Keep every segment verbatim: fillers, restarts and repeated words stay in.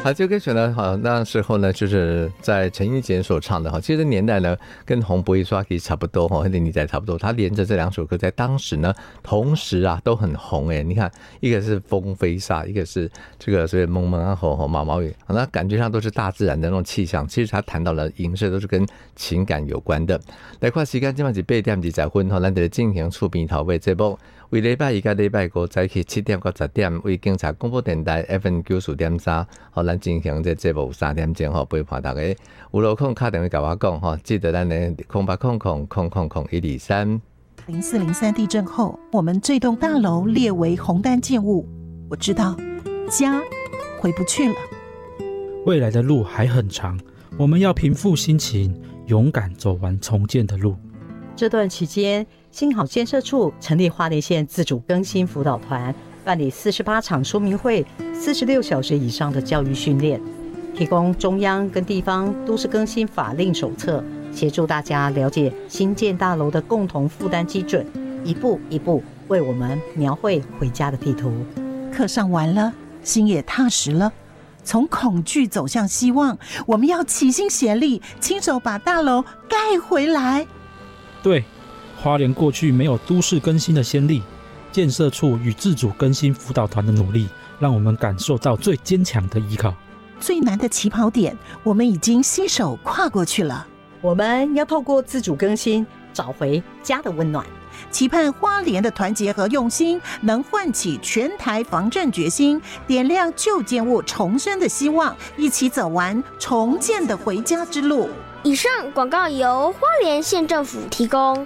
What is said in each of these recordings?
好，这个歌曲呢，好，那时候呢，就是在陈奕迅所唱的哈，其实年代呢跟《红不易刷》其实差不多哈，和年代差不多。他连着这两首歌在当时呢，同时啊都很红哎。你看，一个是风飞沙，一个是这个所谓蒙蒙啊吼吼毛毛雨，那感觉上都是大自然的那种气象。其实他谈到了影视都是跟情感有关的。来看时间，今晚是八点二十分哈，咱就进行厝边头尾节目。为礼拜一到礼拜五早起七点到十点，为警察广播电台 F M 九四点三，好，咱进行这节目三点钟吼，陪伴大家。有路空打电话跟我讲吼，记得咱的空八空空空空空一二三。 零四零三地震后，我们这栋大楼列为红单建物。我知道家回不去了， 未来的路还很长，我们要平复心情，勇敢走完重建的路。 这段期间，新好建设处成立花莲县自主更新辅导团，办理四十八场说明会，四十六小时以上的教育训练，提供中央跟地方都市更新法令手册，协助大家了解新建大楼的共同负担基准，一步一步为我们描绘回家的地图。 课上完了，心也踏实了。从恐惧走向希望，我们要齐心协力，亲手把大楼盖回来。 对，花莲过去没有都市更新的先例，建设处与自主更新辅导团的努力，让我们感受到最坚强的依靠。 最难的起跑点，我们已经携手跨过去了。 我们要透过自主更新，找回家的温暖。 期盼花莲的团结和用心，能唤起全台防震决心，点亮旧建物重生的希望，一起走完重建的回家之路。 以上广告由花莲县政府提供。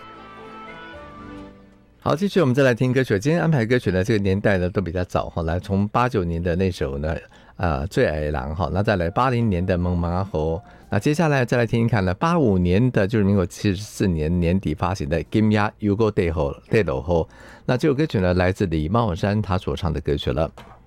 好，继续我们再来听歌曲。今天安排歌曲呢，这个年代呢都比较早哈，来从八九年的那首呢，呃，最爱的人哈，那再来八零年的蒙蒙阿猴，那接下来再来听听看呢，八五年的就是民国七十四年年底发行的《今夜又过地后地路后》，那这首歌曲呢来自李茂山他所唱的歌曲了。